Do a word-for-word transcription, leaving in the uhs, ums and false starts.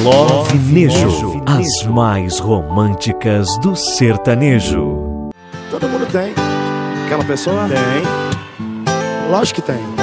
Love Nejo, as mais românticas do sertanejo. Todo mundo tem. Aquela pessoa? Tem. Lógico que tem.